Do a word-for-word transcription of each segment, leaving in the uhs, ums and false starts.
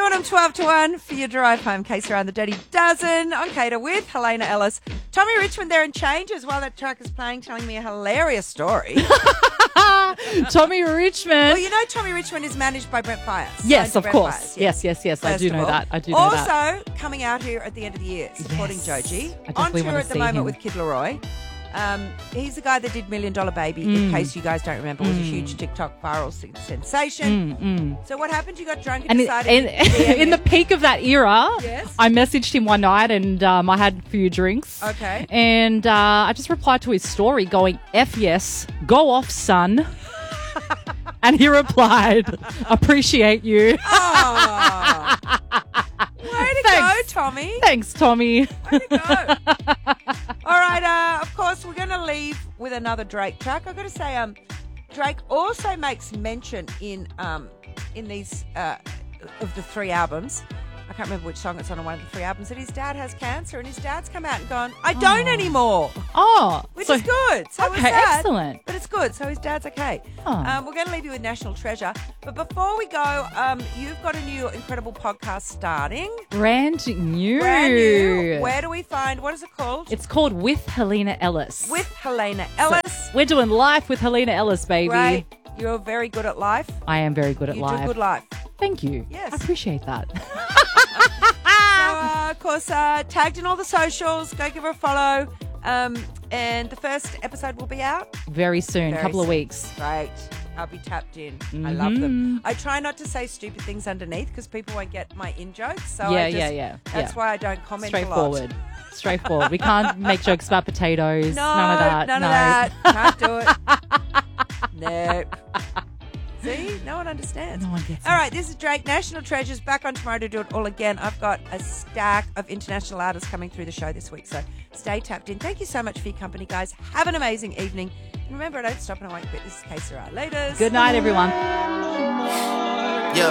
on them twelve to one for your drive home. Case around the Dirty Dozen on Cater with Helena Ellis. Tommy Richmond there in Changes while that track is playing, telling me a hilarious story. Tommy Richmond. Well, you know Tommy Richmond is managed by Brent Byers. Yes, of Brent course. Byers, yes, yes, yes. I First do of know all. that. I do know also, that. coming out here at the end of the year, supporting Yes. Joji. I On definitely tour wanna at the see moment him. with Kid Laroi. Um, he's the guy that did Million Dollar Baby, Mm. in case you guys don't remember. It was a huge TikTok viral sen- sensation. Mm, mm. So what happened? You got drunk and, And decided in, to D M in the him. peak of that era, Yes. I messaged him one night and um, I had a few drinks. Okay. And uh, I just replied to his story going, F yes, go off, son. And he replied, appreciate you. Oh. Way to Thanks. go, Tommy. Thanks, Tommy. Way to go. All right, uh, of course, we're going to leave with another Drake track. I've got to say, um, Drake also makes mention in um, in these uh, of the three albums. I can't remember which song it's on on one of the three albums. That his dad has cancer, and his dad's come out and gone, "I don't Oh. anymore," Oh, which so- is good. So okay, it's sad, excellent. but it's good. So his dad's okay. Oh. Um, we're going to leave you with National Treasure, but before we go, um, you've got a new incredible podcast starting. Brand new. Brand new. Where do we find? What is it called? It's called With Helena Ellis. With Helena Ellis. We're doing life with Helena Ellis, baby. Great. You're very good at life. I am very good at You life. do good life. Thank you. Yes. I appreciate that. So, uh, of course, uh, tagged in all the socials. Go give her a follow. Um, and the first episode will be out. Very soon, Very couple of soon. weeks. Great. I'll be tapped in. I love Mm-hmm. them. I try not to say stupid things underneath because people won't get my in jokes. So Yeah, I just, yeah, yeah, That's yeah. why I don't comment a lot. Straightforward. Straightforward. We can't make jokes about potatoes. No, none of that. None no. of that. Can't do it. Nope. See? No one understands. No one gets All it. right, this is Drake. National Treasures back on tomorrow to do it all again. I've got a stack of international artists coming through the show this week, so stay tapped in. Thank you so much for your company, guys. Have an amazing evening. And remember, I don't stop and I won't quit. This is K Sarah. Laters. Good night, everyone. Yeah.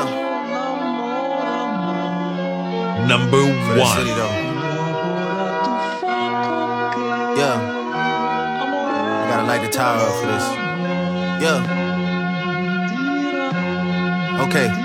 Number For the city, one. though. Yeah. I gotta light the tower up for this. Yeah. Okay.